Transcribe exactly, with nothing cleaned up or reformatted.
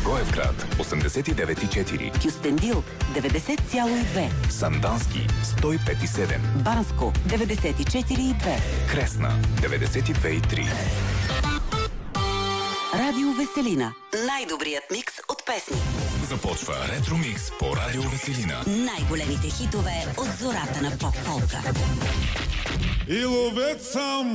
Благоевград осемдесет и девет и четири, Кюстендил деветдесет цяло и две, Сандански сто и пет и седем, Банско деветдесет и четири и две, Кресна деветдесет и две и три. Радио Веселина. Най-добрият микс от песни. Започва Ретро Микс по Радио Веселина. Най-големите хитове от зората на поп-фолка. И ловец съм